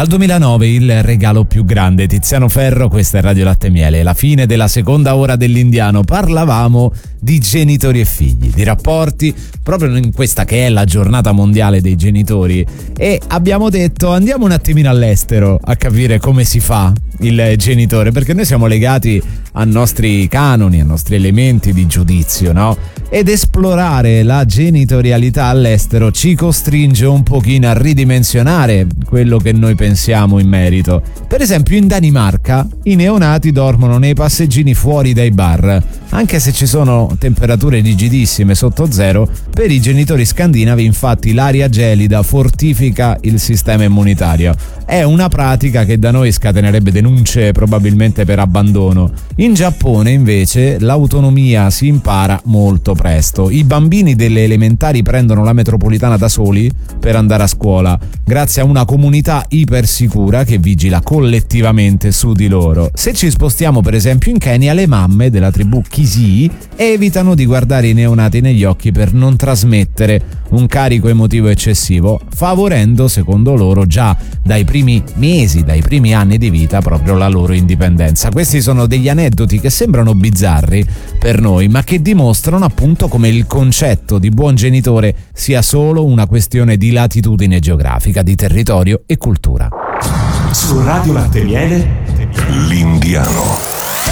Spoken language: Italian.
Dal 2009 il regalo più grande. Tiziano Ferro, questa è Radio Latte e Miele. La fine della seconda ora dell'Indiano. Parlavamo di genitori e figli, di rapporti, proprio in questa che è la giornata mondiale dei genitori, e abbiamo detto andiamo un attimino all'estero a capire come si fa il genitore, perché noi siamo legati a nostri canoni, a nostri elementi di giudizio, no? Ed esplorare la genitorialità all'estero ci costringe un pochino a ridimensionare quello che noi pensiamo in merito. Per esempio in Danimarca i neonati dormono nei passeggini fuori dai bar, anche se ci sono temperature rigidissime sotto zero. Per i genitori scandinavi infatti l'aria gelida fortifica il sistema immunitario. È una pratica che da noi scatenerebbe denunce probabilmente per abbandono. In Giappone invece l'autonomia si impara molto presto. I bambini delle elementari prendono la metropolitana da soli per andare a scuola, grazie a una comunità ipersicura che vigila collettivamente su di loro. Se ci spostiamo per esempio in Kenya, le mamme della tribù Kisii evitano di guardare i neonati negli occhi per non trasmettere un carico emotivo eccessivo, favorendo, secondo loro, già dai primi mesi, dai primi anni di vita, proprio la loro indipendenza. Questi sono degli aneddoti che sembrano bizzarri per noi, ma che dimostrano appunto come il concetto di buon genitore sia solo una questione di latitudine geografica, di territorio e cultura. Su Radio Latte e Miele, l'Indiano.